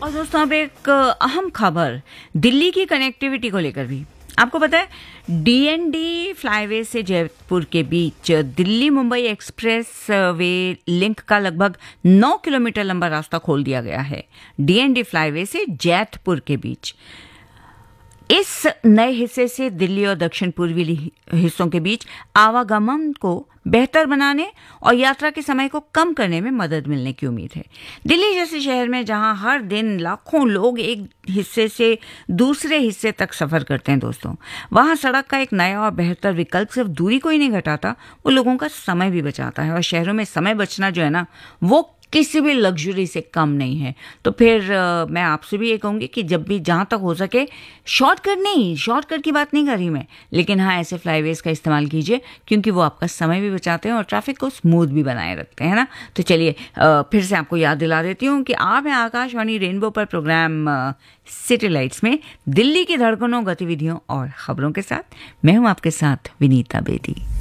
और दोस्तों अब एक अहम खबर दिल्ली की कनेक्टिविटी को लेकर भी। आपको पता है डीएनडी फ्लाईवे से जयपुर के बीच Delhi Mumbai express way link का लगभग 9 किलोमीटर लंबा रास्ता खोल दिया गया है। डीएनडी फ्लाईवे से जैतपुर के बीच इस नए हिस्से से दिल्ली और दक्षिण पूर्वी हिस्सों के बीच आवागमन को बेहतर बनाने और यात्रा के समय को कम करने में मदद मिलने की उम्मीद है। दिल्ली जैसे शहर में जहां हर दिन लाखों लोग एक हिस्से से दूसरे हिस्से तक सफर करते हैं दोस्तों, वहां सड़क का एक नया और बेहतर विकल्प सिर्फ दूरी को ही नहीं घटाता, वो लोगों का समय भी बचाता है। और शहरों में समय बचना जो है ना, वो किसी भी लग्जरी से कम नहीं है। तो फिर मैं आपसे भी ये कहूँगी कि जब भी जहाँ तक हो सके शॉर्टकट की बात नहीं कर रही मैं, लेकिन हाँ ऐसे फ्लाईवेज का इस्तेमाल कीजिए क्योंकि वो आपका समय भी बचाते हैं और ट्रैफिक को स्मूथ भी बनाए रखते हैं ना। तो चलिए फिर से आपको याद दिला देती हूँ कि आप हैं आकाशवाणी रेनबो पर प्रोग्राम सिटी लाइट्स में दिल्ली की धड़कनों, गतिविधियों और खबरों के साथ। मैं हूँ आपके साथ विनीता बेदी।